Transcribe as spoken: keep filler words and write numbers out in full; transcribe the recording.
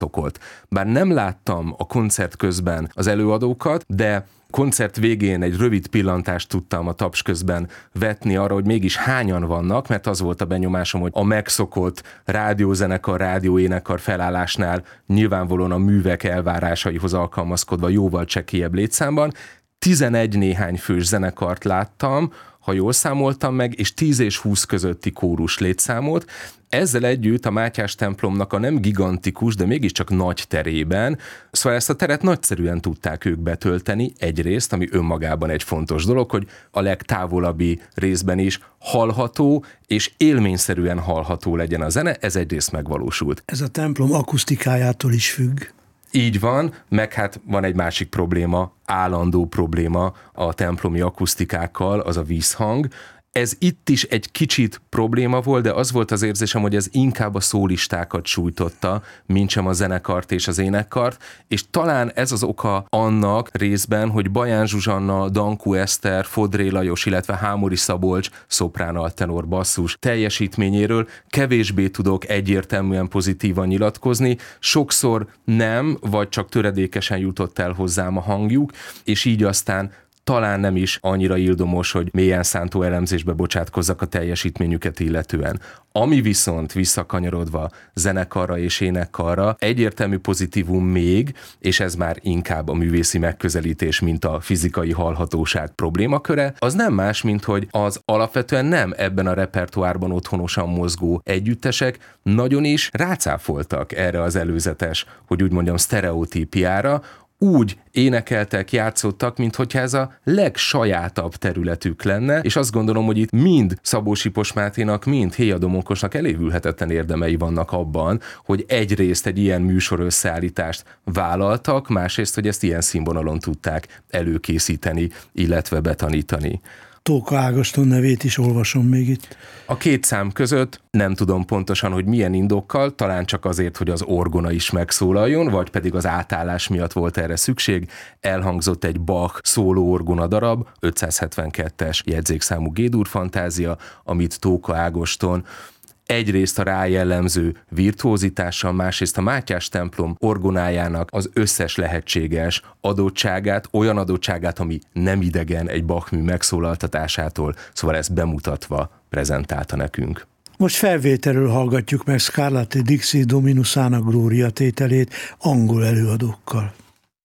okolt. Bár nem láttam a koncert közben az előadókat, de koncert végén egy rövid pillantást tudtam a taps közben vetni arra, hogy mégis hányan vannak, mert az volt a benyomásom, hogy a megszokott rádiózenekar, rádióénekar felállásnál nyilvánvalóan a művek elvárásaihoz alkalmazkodva jóval csekélyebb létszámban tizenegy néhány fős zenekart láttam, ha jól számoltam meg, és tíz és húsz közötti kórus létszámot. Ezzel együtt a Mátyás templomnak a nem gigantikus, de mégiscsak nagy terében, szóval ezt a teret nagyszerűen tudták ők betölteni egyrészt, ami önmagában egy fontos dolog, hogy a legtávolabbi részben is hallható és élményszerűen hallható legyen a zene, ez egyrészt megvalósult. Ez a templom akusztikájától is függ. Így van, meg hát van egy másik probléma, állandó probléma a templomi akusztikákkal, az a vízhang. Ez itt is egy kicsit probléma volt, de az volt az érzésem, hogy ez inkább a szólistákat sújtotta, mintsem a zenekart és az énekkart, és talán ez az oka annak részben, hogy Baján Zsuzsanna, Dankó Eszter, Fodré Lajos, illetve Hámori Szabolcs, szoprán, altenor, basszus teljesítményéről kevésbé tudok egyértelműen pozitívan nyilatkozni, sokszor nem, vagy csak töredékesen jutott el hozzám a hangjuk, és így aztán talán nem is annyira ildomos, hogy mélyen szántó elemzésbe bocsátkozzak a teljesítményüket illetően. Ami viszont visszakanyarodva zenekarra és énekkarra egyértelmű pozitívum még, és ez már inkább a művészi megközelítés, mint a fizikai hallhatóság problémaköre, az nem más, mint hogy az alapvetően nem ebben a repertoárban otthonosan mozgó együttesek nagyon is rácáfoltak erre az előzetes, hogy úgy mondjam, sztereotípiára, úgy énekeltek, játszottak, mintha ez a legsajátabb területük lenne, és azt gondolom, hogy itt mind Szabó Sipos Máténak, mind Héja Domokosnak elévülhetetlen érdemei vannak abban, hogy egyrészt egy ilyen műsor összeállítást vállaltak, másrészt, hogy ezt ilyen színvonalon tudták előkészíteni, illetve betanítani. Tóka Ágoston nevét is olvasom még itt. A két szám között nem tudom pontosan, hogy milyen indokkal, talán csak azért, hogy az orgona is megszólaljon, vagy pedig az átállás miatt volt erre szükség. Elhangzott egy Bach szóló orgona darab, ötszázhetvenkettes jegyzékszámú G-dur fantázia, amit Tóka Ágoston egyrészt a rá jellemző virtuózitással, másrészt a Mátyás templom orgonájának az összes lehetséges adottságát, olyan adottságát, ami nem idegen egy Bach mű megszólaltatásától, szóval ezt bemutatva prezentálta nekünk. Most felvételről hallgatjuk meg Scarlatti Dixie Dominus Ana Gloria tételét angol előadókkal.